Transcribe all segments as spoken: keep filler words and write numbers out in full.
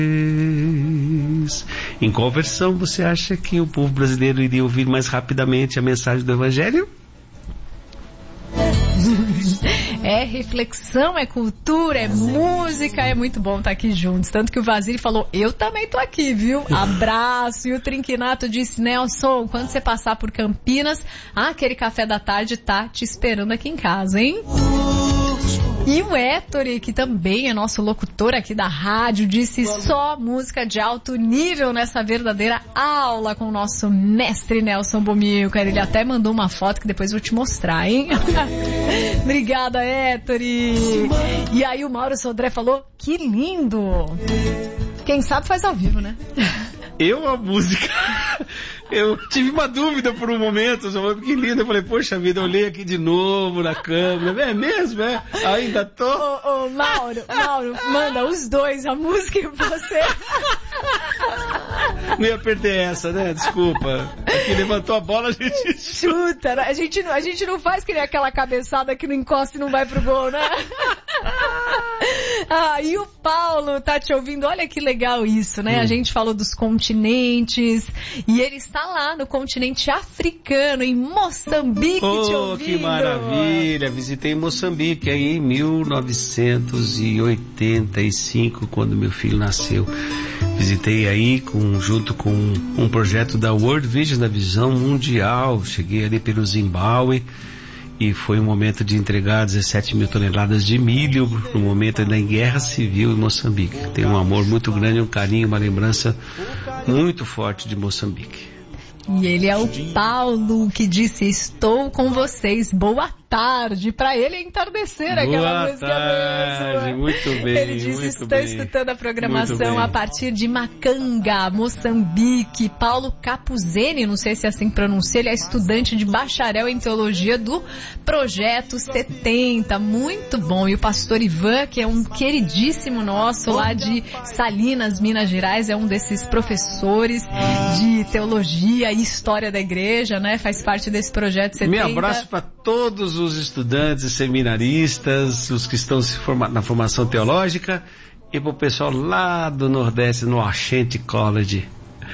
Em qual versão você acha que o povo brasileiro iria ouvir mais rapidamente a mensagem do Evangelho? É reflexão, é cultura, é música, é muito bom estar aqui juntos. Tanto que o Vasily falou, eu também tô aqui, viu? Abraço. E o Trinquinato disse, Nelson, quando você passar por Campinas, ah, aquele café da tarde tá te esperando aqui em casa, hein? E o Ettore, que também é nosso locutor aqui da rádio, disse só música de alto nível nessa verdadeira aula com o nosso mestre Nelson Bomilcar. Ele até mandou uma foto que depois eu vou te mostrar, hein? Obrigada, Ettore. E aí o Mauro Sodré falou, que lindo. Quem sabe faz ao vivo, né? Eu, a música... Eu tive uma dúvida por um momento, eu falei, que lindo. Eu falei, poxa vida, eu olhei aqui de novo na câmera. É mesmo, é? Ainda tô? Ô, ô, Mauro, Mauro, manda os dois, a música e você. Não ia perder essa, né? Desculpa. Aqui levantou a bola, a gente chuta. A gente, a gente não faz que nem aquela cabeçada que não encosta e não vai pro gol, né? Ah, e o Paulo tá te ouvindo, olha que legal isso, né? Hum. A gente falou dos continentes e ele está lá no continente africano, em Moçambique, oh, te ouvindo. Que maravilha! Visitei Moçambique aí em mil novecentos e oitenta e cinco, quando meu filho nasceu. Visitei aí com, junto com um projeto da World Vision, da Visão Mundial. Cheguei ali pelo Zimbábue. E foi um momento de entregar dezessete mil toneladas de milho no momento da guerra civil em Moçambique. Tenho um amor muito grande, um carinho, uma lembrança muito forte de Moçambique. E ele é o Paulo, que disse, estou com vocês, boa tarde. Pra ele é entardecer aquela música tarde, mesmo. Muito bem. Ele disse, estou bem. escutando a programação a partir de Macanga, Moçambique. Paulo Capuzeni, não sei se é assim que pronuncia, ele é estudante de bacharel em teologia do Projeto setenta. Muito bom. E o pastor Ivan, que é um queridíssimo nosso lá de Salinas, Minas Gerais, é um desses professores de teologia e história da igreja, né? Faz parte desse Projeto setenta. Me abraço para todos os estudantes e seminaristas, os que estão se formando na formação teológica, e para o pessoal lá do Nordeste, no Ascent College.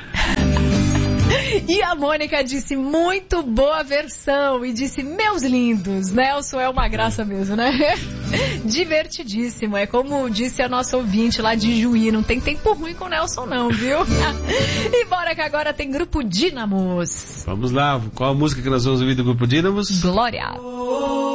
E a Mônica disse, muito boa versão, e disse, meus lindos, Nelson é uma graça mesmo, né? Divertidíssimo, é como disse a nossa ouvinte lá de Juí, não tem tempo ruim com o Nelson não, viu? E bora que agora tem Grupo Dínamos. Vamos lá, qual a música que nós vamos ouvir do Grupo Dínamos? Glória.